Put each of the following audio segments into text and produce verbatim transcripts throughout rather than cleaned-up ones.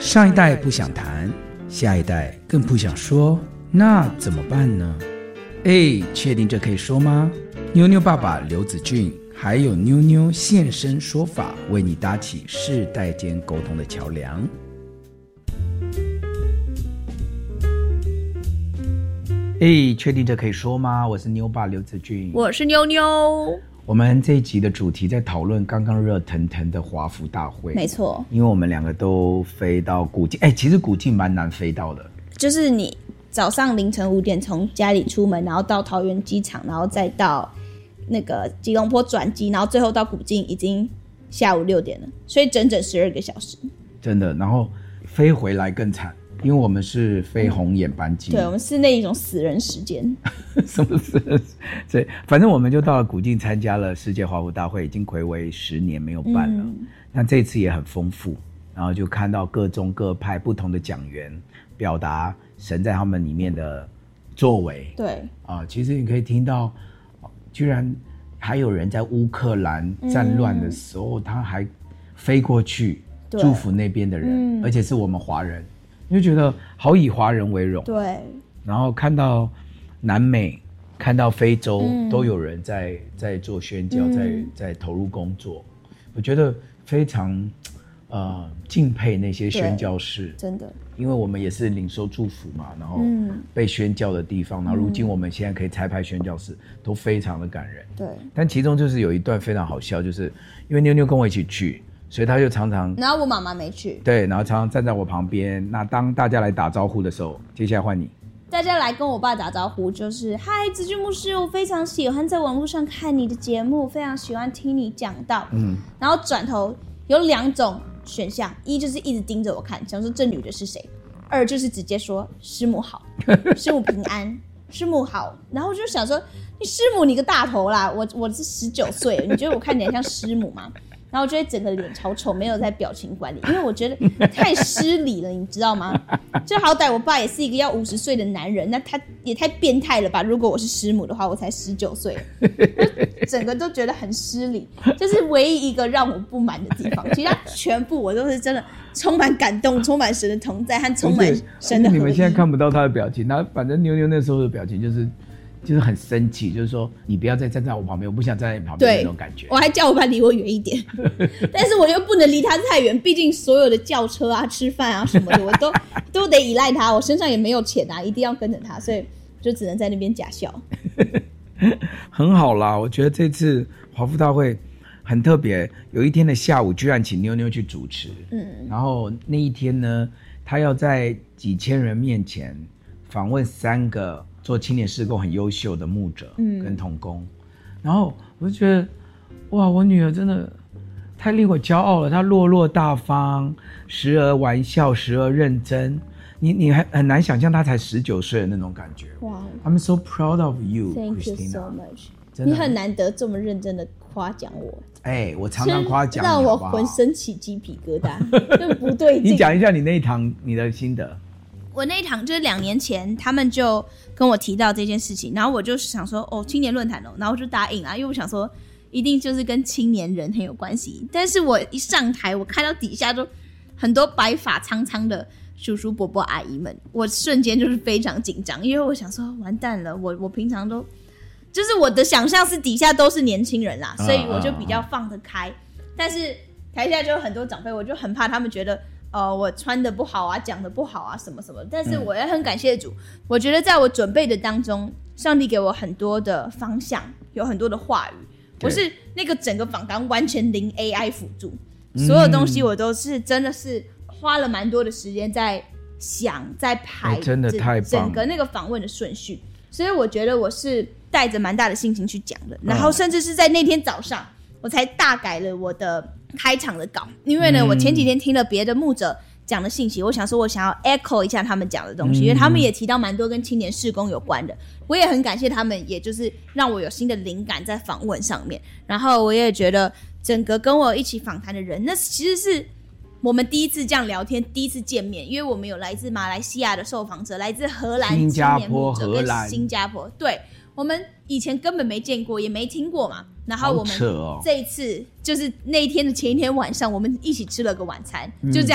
上一代不想谈，下一代更不想说，那怎么办呢？哎，确定这可以说吗？妞妞爸爸刘子俊还有妞妞现身说法，为你搭起世代间沟通的桥梁。哎，确定这可以说吗？我是妞爸刘子俊， 我是妞妞。 我们这一集的主题在讨论刚刚热腾腾的华服大会。 没错， 因为我们两个都飞到古晋，哎，其实古晋蛮难飞到的， 就是你早上凌晨五点从家里出门，然后到桃园机场，然后再到那个吉隆坡转机，然后最后到古晋已经下午六点了，所以整整十二个小时， 真的。然后飞回来更惨，因为我们是飞红眼班机， 对，我们是那一种死人时间。 什么死人？所以反正我们就到了古晋参加了世界华服大会，已经睽违十年没有办了。嗯、那这次也很丰富，然后就看到各宗各派不同的讲员表达神在他们里面的作为。对啊、呃，其实你可以听到，居然还有人在乌克兰战乱的时候，嗯、他还飞过去祝福那边的人，嗯、而且是我们华人。你就觉得好以华人为荣，对。然后看到南美，看到非洲，嗯、都有人在在做宣教，嗯、在在投入工作。我觉得非常呃敬佩那些宣教士，真的，因为我们也是领受祝福嘛，然后被宣教的地方，然后如今我们现在可以差派宣教士，都非常的感人。对。但其中就是有一段非常好笑，就是因为妞妞跟我一起去。所以他就常常， 然后我妈妈没去， 对，然后常常站在我旁边。那当大家来打招呼的时候，接下来换你。 大家来跟我爸打招呼，就是嗨，子俊牧师，我非常喜欢在网络上看你的节目，非常喜欢听你讲道。嗯，然后转头有两种选项，一就是一直盯着我看，想说这女的是谁；二就是直接说师母好，师母平安，师母好。然后我就想说，你师母你个大头啦，我我是十九岁，你觉得我看起来像师母吗？然后我就会整个脸超丑，没有在表情管理，因为我觉得太失礼了，你知道吗？就好歹我爸也是一个要五十岁的男人，那他也太变态了吧？如果我是师母的话，我才十九岁，整个都觉得很失礼，这是唯一一个让我不满的地方。其他全部我都是真的充满感动，充满神的同在和充满神的合一。 你们现在看不到他的表情，那反正妞妞那时候的表情就是。就是很生气，就是说你不要再站在我旁边，我不想站在你旁边那种感觉。 我还叫我爸离我远一点，但是我又不能离他太远，毕竟所有的轿车啊、吃饭啊什么的，我都都得依赖他。我身上也没有钱啊，一定要跟着他，所以就只能在那边假笑。 很好啦，我觉得这次华服大会很特别。有一天的下午，居然请妞妞去主持，嗯，然后那一天呢，他要在几千人面前访问三个。做青年事工很优秀的牧者跟同工、嗯、然后我就觉得哇，我女儿真的太令我骄傲了，她落落大方，时而玩笑，时而认真，你你还很难想象她才十九岁的那种感觉。哇 I'm so proud of you Thank Christina. you so much. 你很难得这么认真的夸奖我。 哎、欸，我常常夸奖你， 让我浑身起鸡皮疙瘩就不对劲。 你讲一下你那一堂你的心得。 我那一堂就是两年前他们就跟我提到这件事情，然后我就想说哦，青年论坛哦，然后我就答应啊，因为我想说一定就是跟青年人很有关系。但是我一上台，我看到底下都很多白发苍苍的叔叔伯伯阿姨们，我瞬间就是非常紧张，因为我想说完蛋了，我我平常都就是我的想象是底下都是年轻人啦，所以我就比较放得开。但是台下就有很多长辈，我就很怕他们觉得呃，我穿的不好啊，讲的不好啊，什么什么。但是我也很感谢主，嗯、我觉得在我准备的当中，上帝给我很多的方向，有很多的话语。我是那个整个访谈完全零 A I 辅助，嗯、所有东西我都是真的是花了蛮多的时间在想，在排、欸， 真的太棒了， 整个那个访问的顺序。所以我觉得我是带着蛮大的心情去讲的，然后甚至是在那天早上，我才大改了我的开场的稿，因为呢，嗯、我前几天听了别的牧者讲的信息，我想说我想要 echo 一下他们讲的东西，嗯、因为他们也提到蛮多跟青年事工有关的，我也很感谢他们，也就是让我有新的灵感在访问上面。然后我也觉得整个跟我一起访谈的人，那其实是我们第一次这样聊天，第一次见面，因为我们有来自马来西亚的受访者，来自荷兰青年牧者跟新加坡，对，我们以前根本没见过，也没听过嘛。然后我们这一次就是那一天的前一天晚上，我们一起吃了个晚餐，嗯、就这样。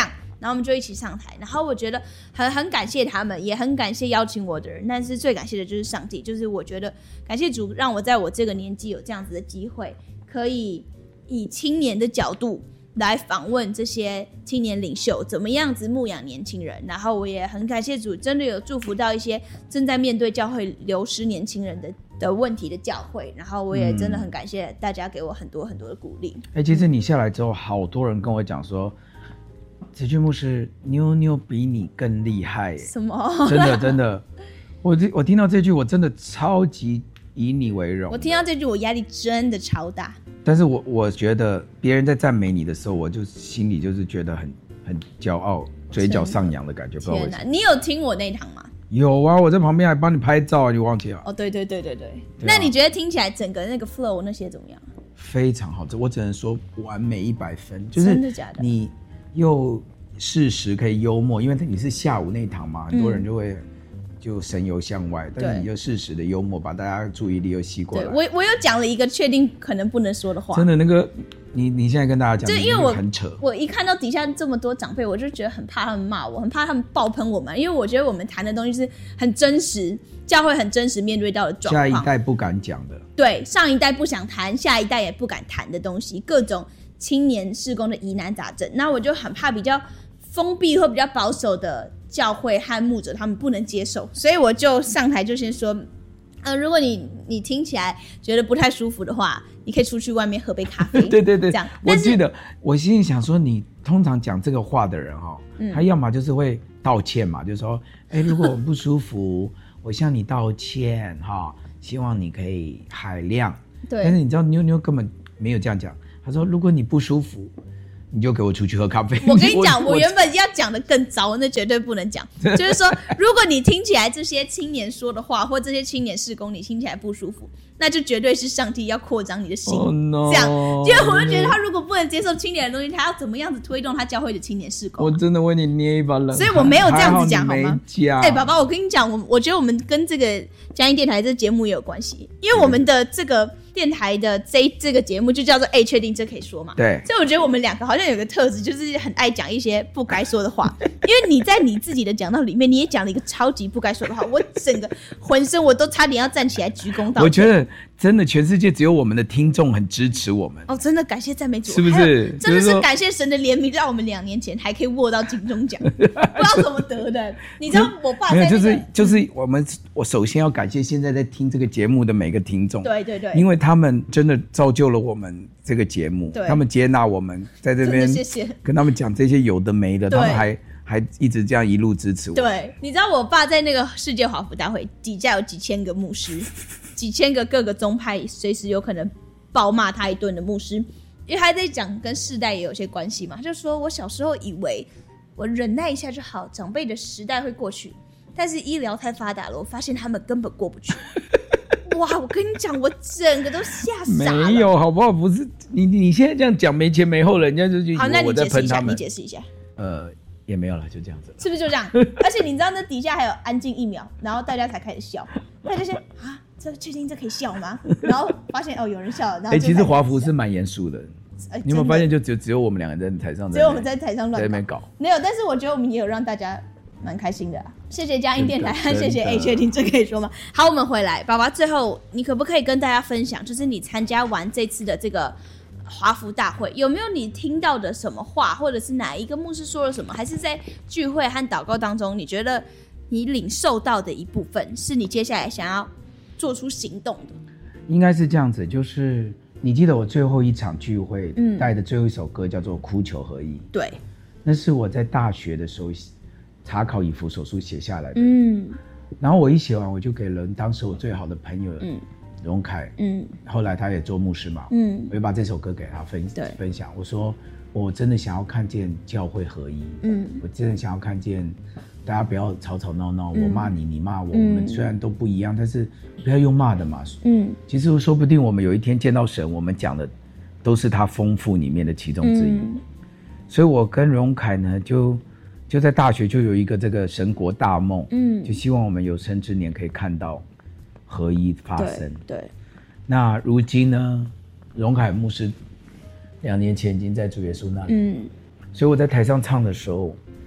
然后我们就一起上台，然后我觉得很很感谢他们，也很感谢邀请我的人，但是最感谢的就是上帝，就是我觉得感谢主让我在我这个年纪有这样子的机会，可以以青年的角度来访问这些青年领袖怎么样子牧养年轻人，然后我也很感谢主真的有祝福到一些正在面对教会流失年轻人的的问题的教会，然后我也真的很感谢大家给我很多很多的鼓励。 哎、欸，其实你下来之后好多人跟我讲说子俊牧师妞妞比你更厉害。 什么？ 真的真的，我我听到这句我真的超级以你为荣。 我听到这句我压力真的超大， 但是我我觉得别人在赞美你的时候，我就心里就是觉得很很骄傲，嘴角上扬的感觉。不知道为什么。 你有听我那一堂吗？ 有啊，我在旁边还帮你拍照，你忘记了？ 哦，对对对对 对, 對、啊。那你觉得听起来整个那个 flow 那些怎么样？ 非常好，我只能说完美一百分。就是真的假的？ 你又适时可以幽默，因为你是下午那一堂嘛，很多人就会。嗯就神游向外，但是你就适时的幽默，把大家注意力又吸过来。 对，我我有讲了一个确定可能不能说的话。 真的那个，你你现在跟大家讲， 就因为我很扯。 我一看到底下这么多长辈，我就觉得很怕他们骂我，很怕他们爆喷我们，因为我觉得我们谈的东西是很真实，教会很真实面对到的状况。 下一代不敢讲的， 对，上一代不想谈，下一代也不敢谈的东西，各种青年事工的疑难杂症。那我就很怕比较封闭或比较保守的教会和牧者他们不能接受，所以我就上台就先说，呃，如果你你听起来觉得不太舒服的话，你可以出去外面喝杯咖啡。 对对对， 这样。 我记得我心里想说，你通常讲这个话的人哈、嗯，他要么就是会道歉嘛，就是说，哎，如果我不舒服，我向你道歉哈，希望你可以海量。 对。 但是你知道妞妞根本没有这样讲，他说如果你不舒服。你就给我出去喝咖啡。 我跟你讲，我, 我原本要讲的更糟，那绝对不能讲。就是说，如果你听起来这些青年说的话，或这些青年事工，你听起来不舒服，那就绝对是上帝要扩张你的心。 Oh no, 这样，因为我就觉得他如果不能接受青年的东西，他要怎么样子推动他教会的青年事工、啊？ 我真的为你捏一把冷汗。 所以我没有这样子讲，好吗？ 哎、 欸，宝宝，我跟你讲，我我觉得我们跟这个佳音电台这节目也有关系，因为我们的这个。电台的这这个节目就叫做哎，确定这可以说吗？ 对， 所以我觉得我们两个好像有个特质，就是很爱讲一些不该说的话。因为你在你自己的讲道里面，你也讲了一个超级不该说的话，我整个浑身我都差点要站起来鞠躬道歉。 我觉得真的全世界只有我们的听众很支持我们。 哦，真的感谢赞美主， 是不是？ 真的是感谢神的怜悯，让我们两年前还可以握到金钟奖，不知道怎么得的。你知道我爸在、那個、 就是就是我们我首先要感谢现在在听这个节目的每个听众， 对对对， 因为他们真的造就了我们这个节目，他们接纳我们在这边， 谢谢跟他们讲这些有的没的，他们还还一直这样一路支持我。 对，你知道我爸在那个世界华福大会底下有几千个牧师，几千个各个宗派随时有可能暴骂他一顿的牧师，因为他在讲跟世代也有些关系嘛，就说我小时候以为我忍耐一下就好，长辈的时代会过去，但是医疗太发达了，我发现他们根本过不去。哇！我跟你讲，我整个都吓傻了。 没有，好不好？不是你，你现在这样讲没前没后，人家就觉得我在喷他们。 你解释一下， 呃，也没有了，就这样子， 是不是就这样？而且你知道那底下还有安静一秒，然后大家才开始笑，大家先啊，这确定这可以笑吗？然后发现哦，有人笑了。然后哎、 欸，其实华福是蛮严肃的。欸、你有没有发现，就只有只有我们两个人在台上， 只有我们在台上乱在那边搞， 没有。但是我觉得我们也有让大家蛮开心的啦。谢谢佳音电台，谢谢哎，确定这可以说吗？好，我们回来，爸爸，最后你可不可以跟大家分享，就是你参加完这次的这个华福大会，有没有你听到的什么话，或者是哪一个牧师说了什么，还是在聚会和祷告当中，你觉得你领受到的一部分，是你接下来想要做出行动的？ 应该是这样子，就是你记得我最后一场聚会带的最后一首歌叫做《哭求合一》， 对， 那是我在大学的时候查考以弗所书写下来的， 嗯， 然后我一写完，我就给了当时我最好的朋友，嗯，荣凯， 嗯，后来他也做牧师嘛， 嗯， 我就把这首歌给他分分享，我说我真的想要看见教会合一，嗯，我真的想要看见大家不要吵吵闹闹，嗯、我骂你，你骂我，嗯、我们虽然都不一样，但是不要用骂的嘛，嗯，其实说不定我们有一天见到神，我们讲的都是他丰富里面的其中之一，嗯、所以我跟荣凯呢就。就在大学就有一个这个神国大梦，嗯，就希望我们有生之年可以看到合一发生。 对，对那如今呢，荣凯牧师两年前已经在主耶稣那里，嗯，所以我在台上唱的时候，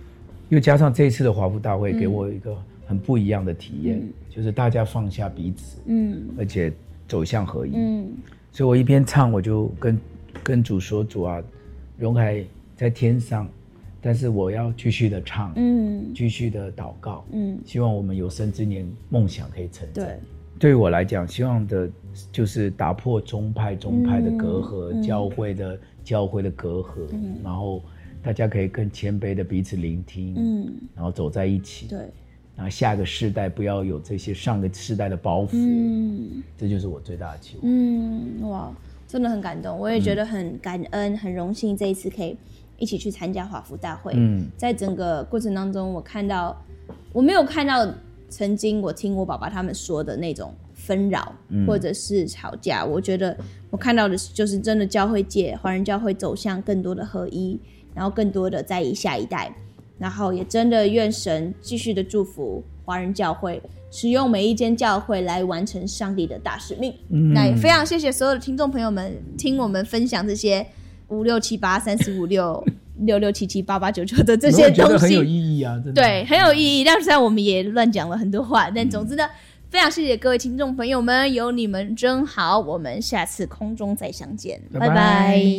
又加上这一次的华福大会给我一个很不一样的体验， 嗯、 就是大家放下彼此， 嗯， 而且走向合一， 嗯， 所以我一边唱我就跟跟主说，主啊，荣海在天上，但是我要继续的唱，嗯，继续的祷告，嗯，希望我们有生之年梦想可以成真。对，对于我来讲，希望的就是打破宗派宗派的隔阂，嗯、教会的教会的隔阂，嗯、然后大家可以更谦卑的彼此聆听，嗯，然后走在一起，对，然后下个世代不要有这些上个世代的包袱，嗯，这就是我最大的期望。 嗯，哇，真的很感动，我也觉得很感恩，嗯、很荣幸这一次可以一起去参加华福大会。嗯，在整个过程当中，我看到我没有看到曾经我听我爸爸他们说的那种纷扰，嗯、或者是吵架，我觉得我看到的就是真的教会界华人教会走向更多的合一，然后更多的在意下一代，然后也真的愿神继续的祝福华人教会，使用每一间教会来完成上帝的大使命。嗯、那也非常谢谢所有的听众朋友们听我们分享这些五六七八三四五六六六七七八八九九的这些东西， 我觉得很有意义啊，真的。 对，很有意义。但虽然我们也乱讲了很多话，但总之呢，嗯、非常谢谢各位听众朋友们，有你们真好。我们下次空中再相见，拜拜。拜拜。